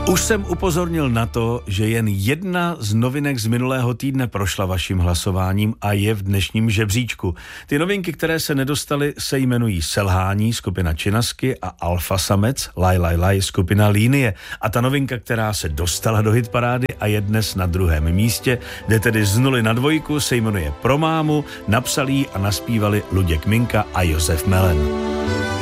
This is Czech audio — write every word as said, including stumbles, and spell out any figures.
Už jsem upozornil na to, že jen jedna z novinek z minulého týdne prošla vaším hlasováním a je v dnešním žebříčku. Ty novinky, které se nedostaly, se jmenují Selhání, skupina Činasky, a Alfa Samec, Laj, laj, laj, skupina Línie. A ta novinka, která se dostala do hitparády a je dnes na druhém místě, jde tedy z nuly na dvojku, se jmenuje Pro mámu, napsali a naspívali Luděk Minka a Josef Melen.